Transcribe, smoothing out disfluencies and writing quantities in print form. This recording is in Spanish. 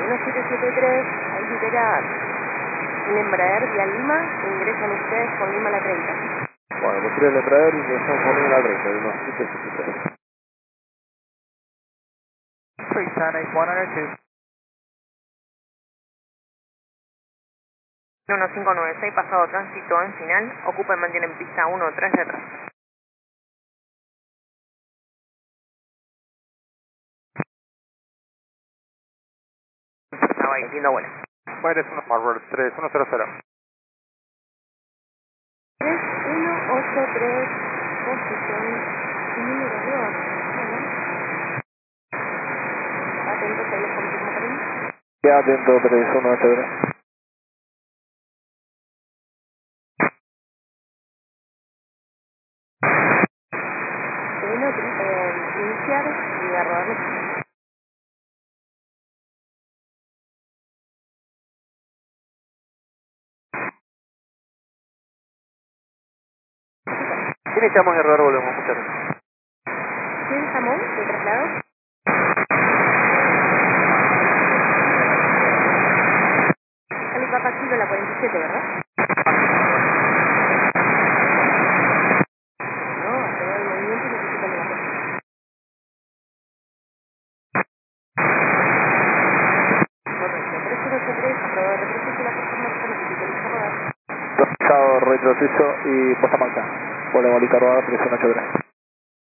1773, ahí libera un Embraer vía Lima, ingresan ustedes con Lima a la 30. Bueno, me quiero el Embraer y ingresamos con Lima a la 30, de unos 773. 378, 1596, pasado tránsito en final, ocupa y mantienen pista 1, 3 de atrás. Hawaii, linda vuela. Mueres 1 forward 3100. 3183, posición número 2. Atentos a los confirma para mí. Ya atento 3183. Iniciar y arrodarme. Iniciamos y rodar, volvemos, muchas gracias. ¿Quién jamón de traslado? Califa Kilo, la 47, ¿verdad? No, a todo el movimiento necesitan la cosa. Correcto, 3083, aprobado de retroceso, la fuerza marca necesita el rodar. Chao, retroceso y puesta marca. Volvemos a rodar 3183.